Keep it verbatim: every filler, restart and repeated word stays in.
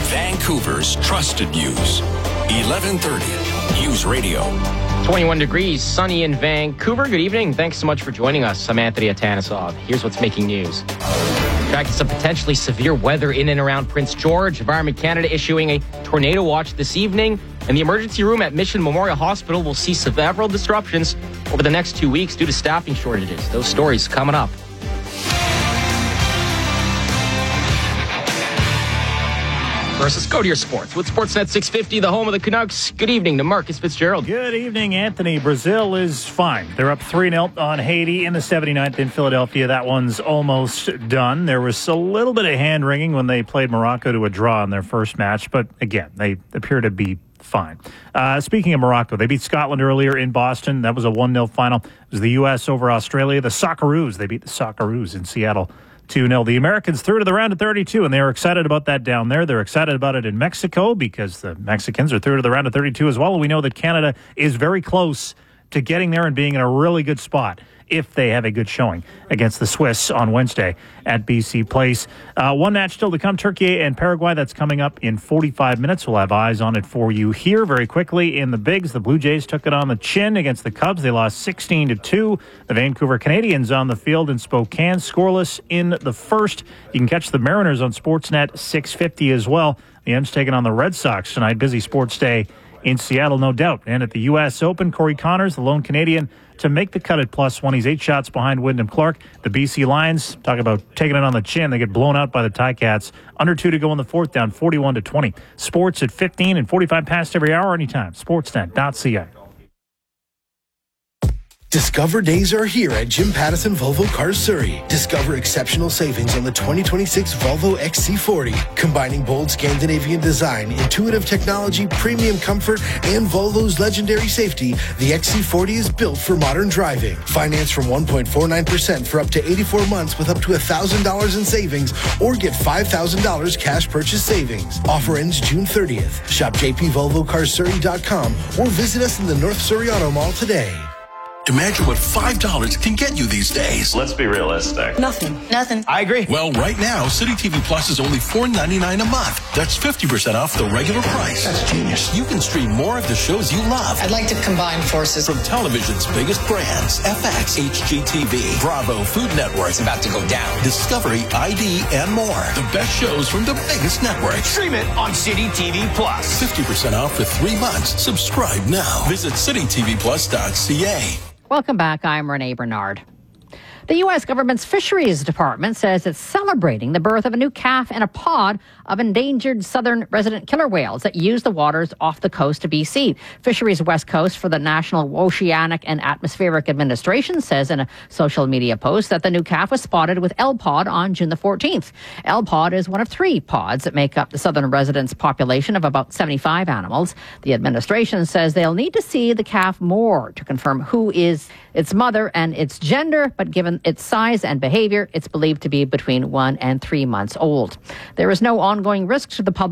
Vancouver's trusted news. eleven thirty News Radio. twenty-one degrees, sunny in Vancouver. Good evening. Thanks so much for joining us. I'm Anthony Atanasov. Here's what's making news. Tracking some potentially severe weather in and around Prince George. Environment Canada issuing a tornado watch this evening. And the emergency room at Mission Memorial Hospital will see several disruptions over the next two weeks due to staffing shortages. Those stories coming up. First, let's go to your sports. With Sportsnet six fifty, the home of the Canucks. Good evening to Marcus Fitzgerald. Good evening, Anthony. Brazil is fine. They're up three nil on Haiti in the seventy-ninth in Philadelphia. That one's almost done. There was a little bit of hand-wringing when they played Morocco to a draw in their first match, but again, they appear to be fine. Uh, speaking of Morocco, they beat Scotland earlier in Boston. That was a one nil final. It was the U S over Australia. The Socceroos, they beat the Socceroos in Seattle two nil. The Americans through to the round of thirty-two, and they are excited about that down there. They're excited about it in Mexico because the Mexicans are through to the round of thirty-two as well. And we know that Canada is very close to getting there and being in a really good spot if they have a good showing against the Swiss on Wednesday at B C Place. Uh, one match still to come, Turkey and Paraguay. That's coming up in forty-five minutes. We'll have eyes on it for you here. Very quickly in the bigs, the Blue Jays took it on the chin against the Cubs. They lost sixteen to two. The Vancouver Canadians on the field in Spokane, scoreless in the first. You can catch the Mariners on Sportsnet six fifty as well. The M's taking on the Red Sox tonight. Busy sports day in Seattle, no doubt. And at the U S Open, Corey Connors, the lone Canadian, to make the cut at plus one. He's eight shots behind Wyndham Clark. The B C Lions, talk about taking it on the chin. They get blown out by the Ticats. Under two to go in the fourth, down forty-one to twenty. Sports at fifteen and forty-five past every hour, anytime. Sportsnet dot c a. Discover days are here at Jim Pattison Volvo Cars Surrey. Discover exceptional savings on the twenty twenty-six Volvo X C forty. Combining bold Scandinavian design, intuitive technology, premium comfort, and Volvo's legendary safety, the X C forty is built for modern driving. Finance from one point four nine percent for up to eighty-four months with up to one thousand dollars in savings, or get five thousand dollars cash purchase savings. Offer ends June thirtieth. Shop j p volvo cars surrey dot com or visit us in the North Surrey Auto Mall today. Imagine what five dollars can get you these days. Let's be realistic. Nothing. Nothing. I agree. Well, right now, City T V Plus is only four ninety-nine a month. That's fifty percent off the regular price. That's genius. You can stream more of the shows you love. I'd like to combine forces. From television's biggest brands, F X, H G T V, Bravo, Food Network, It's about to go down. Discovery, I D, and more. The best shows from the biggest networks. Stream it on City T V Plus. fifty percent off for three months. Subscribe now. Visit city t v plus dot c a. Welcome back. I'm Renee Bernard. The U S government's Fisheries Department says it's celebrating the birth of a new calf and a pod of endangered southern resident killer whales that use the waters off the coast of B C. Fisheries West Coast for the National Oceanic and Atmospheric Administration says in a social media post that the new calf was spotted with L-Pod on June the fourteenth. L-Pod is one of three pods that make up the southern residents' population of about seventy-five animals. The administration says they'll need to see the calf more to confirm who is its mother and its gender, but given its size and behavior, it's believed to be between one and three months old. There is no ongoing risk to the public